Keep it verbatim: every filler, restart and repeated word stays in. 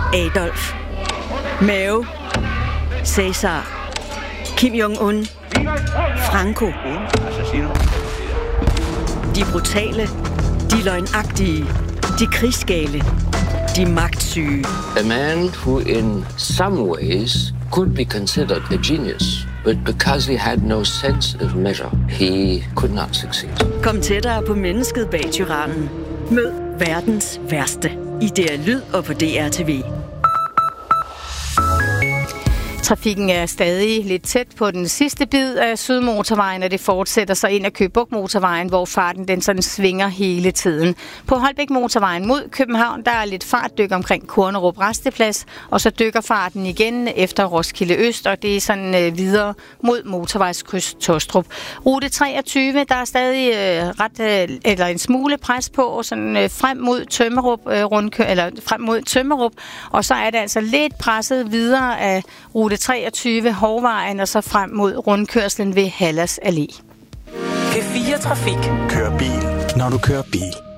Adolf, Mao, Cæsar, Kim Jong-un, Franco. De brutale, de løgnagtige, de krigsgale, de magtsyge. A man who in some ways could be considered a genius, but because he had no sense of measure, he could not succeed. Kom tættere på mennesket bag tyrannen. Mød verdens værste i D R Lyd og på D R T V. Trafikken er stadig lidt tæt på den sidste bid af Sydmotorvejen, og det fortsætter så ind ad Køge Bugt Motorvejen, hvor farten den sådan svinger hele tiden. På Holbæk Motorvejen mod København, der er lidt fartdyk omkring Kornerup Rasteplads, og så dykker farten igen efter Roskilde Øst, og det er sådan øh, videre mod motorvejskryds Tostrup. Rute treogtyve, der er stadig øh, ret øh, eller en smule pres på, sådan øh, frem mod Tømmerup øh, rundkø, eller frem mod Tømmerup, og så er det altså lidt presset videre af rute treogtyve Hovvejen og så frem mod rundkørslen ved Hallas Allé. P fire Trafik. Kør bil, når du kører bil.